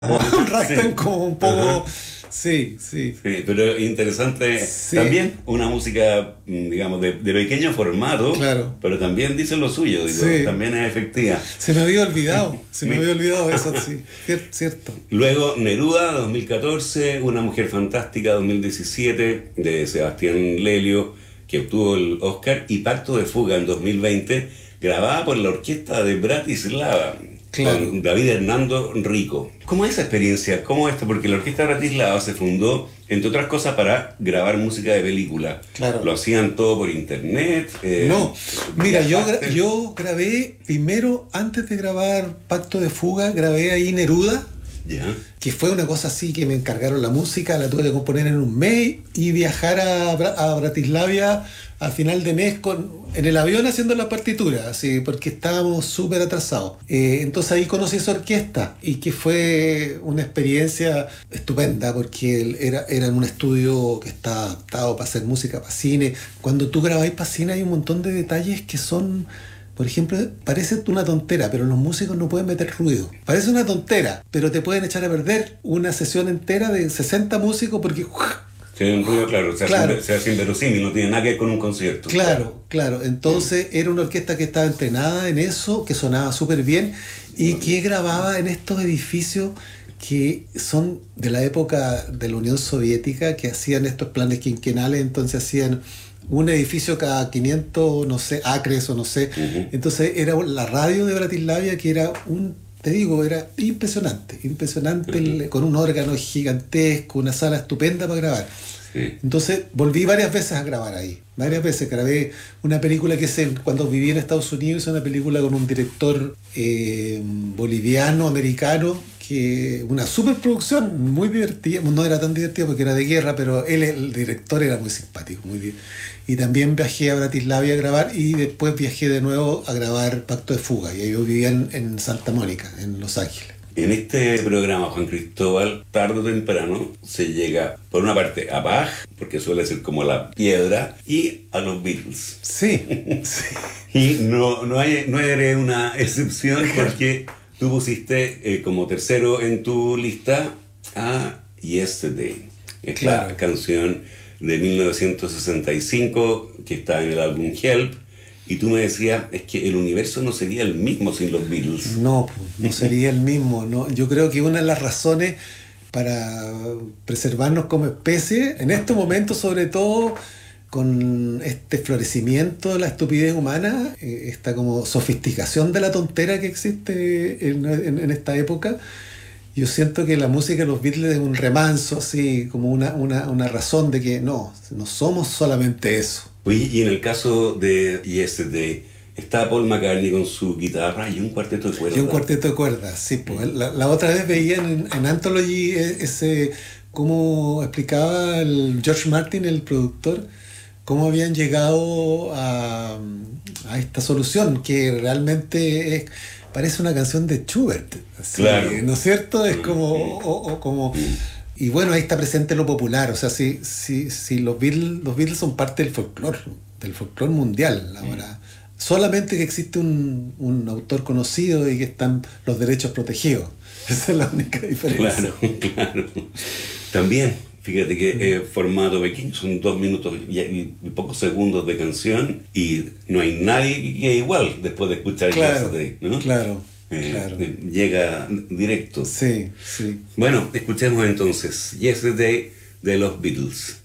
Ragtime Sí. como un Ajá. poco... Sí, sí, Sí, pero interesante sí, también una música, digamos, de pequeño formato, claro, pero también dice lo suyo, digo, sí. también es efectiva. Se me había Mi- olvidado eso, sí, cierto. Luego Neruda, 2014, Una mujer fantástica, 2017, de Sebastián Lelio, que obtuvo el Oscar, y Pacto de fuga en 2020, grabada por la orquesta de Bratislava, Claro, con David Hernando Rico. ¿Cómo es esa experiencia? ¿Cómo es esto? Porque la orquesta de Bratislava se fundó, entre otras cosas, para grabar música de película. Lo claro. hacían todo por internet, No, mira, viajaste. yo grabé primero, antes de grabar Pacto de Fuga, grabé ahí Neruda, Ya. que fue una cosa así que me encargaron la música, la tuve que componer en un mes y viajar a Bratislavia a final de mes en el avión haciendo la partitura, así, porque estábamos súper atrasados. Entonces ahí conocí esa orquesta y que fue una experiencia estupenda porque era en un estudio que está adaptado para hacer música para cine. Cuando tú grabáis para cine hay un montón de detalles que son... Por ejemplo, parece una tontera, pero los músicos no pueden meter ruido. Parece una tontera, pero te pueden echar a perder una sesión entera de 60 músicos porque... Sí, un ruido, claro, Claro, se hace inverosímil, no tiene nada que ver con un concierto, claro. claro, claro. Entonces era una orquesta que estaba entrenada en eso, que sonaba súper bien y que grababa en estos edificios que son de la época de la Unión Soviética, que hacían estos planes quinquenales, entonces hacían un edificio cada 500, no sé, acres o no sé. Ujú. Entonces era la radio de Bratislava que era te digo, era impresionante, impresionante, Ujú. con un órgano gigantesco, una sala estupenda para grabar. Sí. Entonces volví varias veces a grabar ahí. Varias veces grabé una película cuando viví en Estados Unidos, hice una película con un director boliviano, americano, que una superproducción muy divertida. No era tan divertida porque era de guerra, pero él, el director, era muy simpático, muy bien. Y también viajé a Bratislava a grabar y después viajé de nuevo a grabar Pacto de Fuga. Y yo vivía en Santa Mónica, en Los Ángeles. En este programa, Juan Cristóbal, tarde o temprano se llega, por una parte, a Bach, porque suele ser como la piedra, y a los Beatles. Sí, sí. Y no eres una excepción porque tú pusiste como tercero en tu lista a Yesterday, esta Claro. canción de 1965 que está en el álbum Help, y tú me decías, es que el universo no sería el mismo sin los Beatles. No, pues, no sería el mismo, ¿no? Yo creo que una de las razones para preservarnos como especie, en este momento sobre todo con este florecimiento de la estupidez humana, esta como sofisticación de la tontera que existe en esta época, yo siento que la música de los Beatles es un remanso, así como una razón de que no somos solamente eso. Oye, y en el caso de Yesterday, está Paul McCartney con su guitarra y un cuarteto de Y un cuerdas. cuarteto de cuerdas, sí. Pues, la otra vez veía en Anthology ese, cómo explicaba el George Martin, el productor, cómo habían llegado a esta solución, que realmente parece una canción de Schubert, así, Claro. ¿no es cierto? Es Mm, como, mm, o como... mm. Y bueno, ahí está presente lo popular, o sea, si los Beatles son parte del folclore mundial ahora. Solamente que existe un autor conocido y que están los derechos protegidos. Esa es la única diferencia. Claro, claro. También, fíjate que formato pequeño, son 2 minutos y pocos segundos de canción y no hay nadie que quede igual después de escuchar Claro, Yesterday, ¿no? claro, claro. Llega directo. Sí, sí. Bueno, escuchemos entonces Yesterday de los Beatles.